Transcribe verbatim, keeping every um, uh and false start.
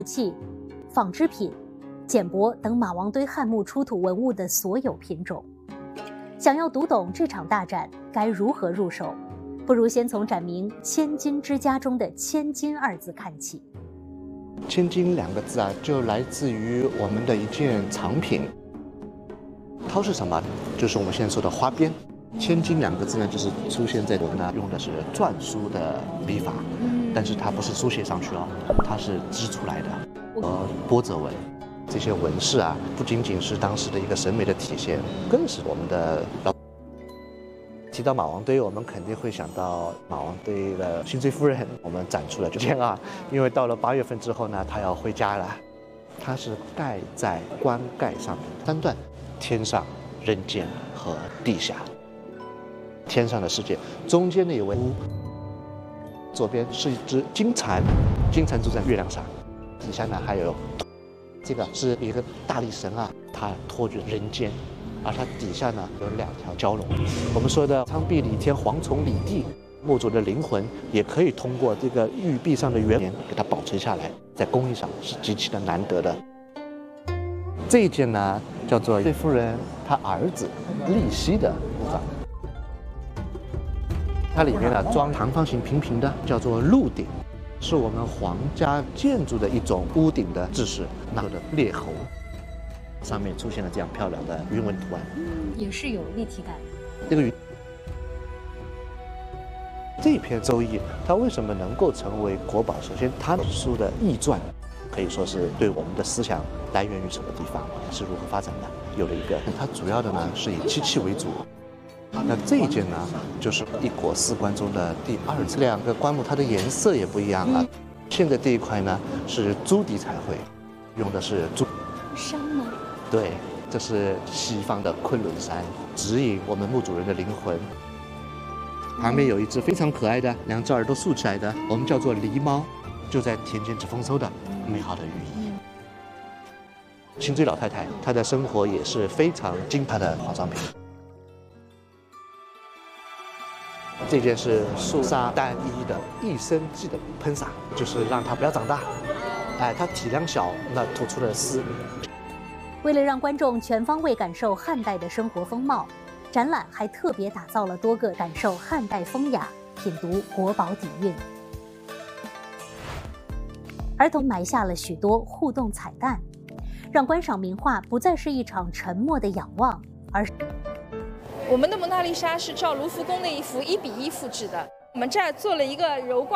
器、纺织品、简帛等马王堆汉墓出土文物的所有品种。想要读懂这场大展该如何入手，不如先从展名“千金之家”中的“千金”二字看起。 千金两个字啊，就来自于我们的一件藏品。绦是什么？就是我们现在说的花边。千金两个字呢，就是出现在我们呢用的是篆书的笔法，但是它不是书写上去哦，它是织出来的，呃，波折纹。这些纹饰啊，不仅仅是当时的一个审美的体现，更是我们的老。提到马王堆，我们肯定会想到马王堆的辛追夫人，我们展出了这件啊，因为到了八月份之后呢，她要回家了。它是盖在棺盖上面三段：天上、人间和地下。天上的世界，中间的一位乌，左边是一只金蝉，金蝉住在月亮上，底下呢还有。这个是一个大力神啊，他托举人间，而它底下呢有两条蛟龙。我们说的苍壁李天，蝗虫李地，墓主的灵魂也可以通过这个玉璧上的圆联给它保存下来，在工艺上是极其的难得的。这一件呢叫做这夫人她儿子立熙的墓葬，它里面呢装长方形平平的，叫做鹿顶。是我们皇家建筑的一种屋顶的制式，那的裂喉，上面出现了这样漂亮的云纹图案， 也是有立体感。 这个云，这篇《周易》它为什么能够成为国宝？首先，它书的译传可以说是对我们的思想来源于什么地方，是如何发展的，有了一个。它主要的呢是以漆器为主。那这一件呢，就是一国四棺中的第二次。两个棺木它的颜色也不一样了。现在这一块呢是朱底彩绘，用的是朱山吗？ 对，这是西方的昆仑山，指引我们墓主人的灵魂。旁边有一只非常可爱的，两只耳朵竖起来的，我们叫做狸猫，就在田间指丰收的美好的寓意。辛追老太太，她的生活也是非常精彩的化妆品。这件是肃杀单一的益生剂的喷洒，就是让它不要长大。哎，它体量小，那突出了丝。 为了让观众全方位感受汉代的生活风貌，展览还特别打造了多个感受汉代风雅、品读国宝底蕴。儿童埋下了许多互动彩蛋，让观赏名画不再是一场沉默的仰望，而是。 我们的蒙娜丽莎是照卢浮宫的一幅一比一复制的，我们这儿做了一个柔光。